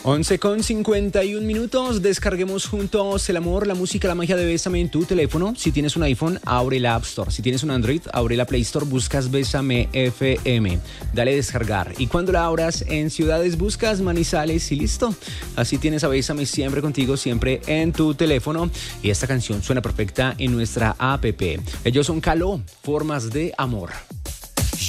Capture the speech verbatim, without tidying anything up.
once con cincuenta y un minutos, descarguemos juntos el amor, la música, la magia de Bésame en tu teléfono. Si tienes un iPhone, abre la App Store. Si tienes un Android, abre la Play Store, buscas Bésame F M. Dale descargar. Y cuando la abras en ciudades, buscas Manizales y listo. Así tienes a Bésame siempre contigo, siempre en tu teléfono. Y esta canción suena perfecta en nuestra app. Ellos son Caló, Formas de Amor.